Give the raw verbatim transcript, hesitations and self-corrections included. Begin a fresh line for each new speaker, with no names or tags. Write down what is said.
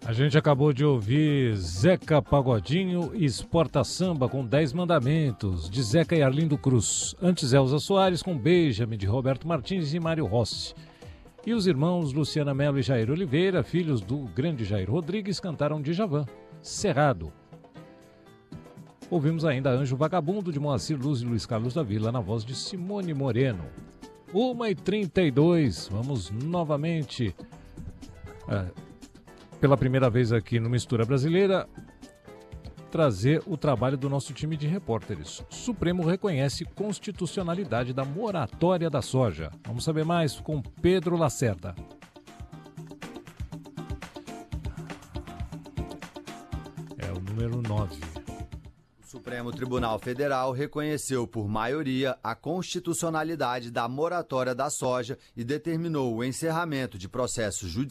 A gente acabou de ouvir Zeca Pagodinho e Exporta Samba com dez Mandamentos, de Zeca e Arlindo Cruz. Antes, Elza Soares com Benjamin, de Roberto Martins e Mário Rossi. E os irmãos Luciana Mello e Jair Oliveira, filhos do grande Jair Rodrigues, cantaram Djavan, Cerrado. Ouvimos ainda Anjo Vagabundo, de Moacir Luz e Luiz Carlos da Vila, na voz de Simone Moreno. uma e trinta e dois, vamos novamente... É, pela primeira vez aqui no Mistura Brasileira, trazer o trabalho do nosso time de repórteres. Supremo reconhece constitucionalidade da moratória da soja. Vamos saber mais com Pedro Lacerda. É o número nove.
O Supremo Tribunal Federal reconheceu por maioria a constitucionalidade da moratória da soja e determinou o encerramento de processos judiciais